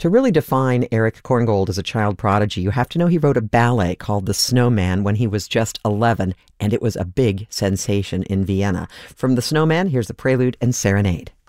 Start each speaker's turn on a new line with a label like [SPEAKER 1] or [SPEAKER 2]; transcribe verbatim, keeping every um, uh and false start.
[SPEAKER 1] To really define Erich Korngold as a child prodigy, you have to know he wrote a ballet called The Snowman when he was just eleven, and it was a big sensation in Vienna. From The Snowman, here's the prelude and serenade.